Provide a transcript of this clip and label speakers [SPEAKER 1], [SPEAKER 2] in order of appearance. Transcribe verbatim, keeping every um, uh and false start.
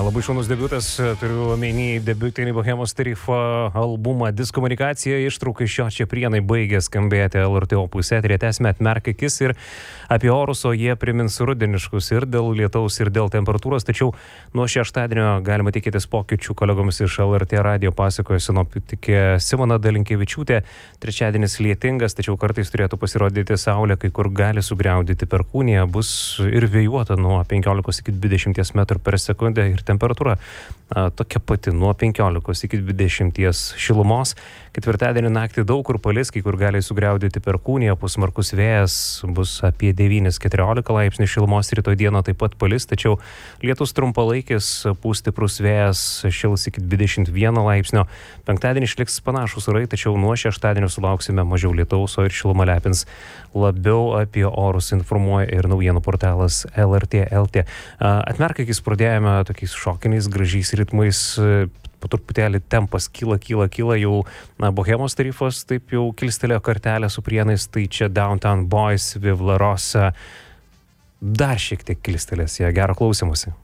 [SPEAKER 1] Labai šaunus debiutas, turiu omeny debiutinį Bohemos Tarifo albumą Diskomunikacija. Ištraukai iš jo čia Prienai baigė skambėti L R T Opus eteryje. Tęsime Atmerk akis ir apie orus, o jie primins rudeniškus ir dėl lietaus, ir dėl temperatūros. Tačiau nuo šeštadienio galima tikėtis pokyčių. Kolegomis iš L R T radijo pasakojo sinoptikė Simona Dalinkevičiūtė. Trečiadienis lietingas, tačiau kartais turėtų pasirodyti saulė, kai kur gali sugriaudyti perkūnija. Bus ir vėjuota nuo penkiolikos iki dvidešimties metrų per sekundę ir temperatūra a, tokia pati nuo penkiolikos iki dvidešimties šilumos. Ketvirtadienį naktį daug kur palis, kai kur gali sugriaudyti perkūnija, bus smarkus vėjas, bus apie devynis keturiolika laipsnių šilumos, rytoj dieną taip pat palis, tačiau lietus trumpalaikis, pūs stiprus vėjas, šils iki dvidešimt vieno laipsnio. Penktadienį išliks panašus orai, tačiau nuo šeštadienio sulauksime mažiau lietaus, o ir šiluma lepins. Labiau apie orus informuoja ir naujienų portalas L R T L T. Atmerk akis pradėjome tokiais šokiniais, gražiais ritmais, po truputėlį tempas kyla, kyla, kyla, jau na, Bohemos Tarifas taip jau kilstelėjo kartelę su Prienais, tai čia Downtown Boys, Viv La Rosa dar šiek tiek kilstelės, jie gero klausymosi.